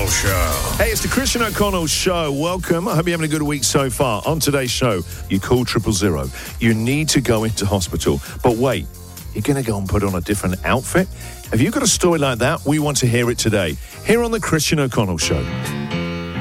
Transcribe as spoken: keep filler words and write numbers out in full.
Show. Hey, it's the Christian O'Connell Show. Welcome. I hope you're having a good week so far. On today's show, you call triple zero. You need to go into hospital. But wait, you're going to go and put on a different outfit? Have you got a story like that? We want to hear it today. Here on the Christian O'Connell Show.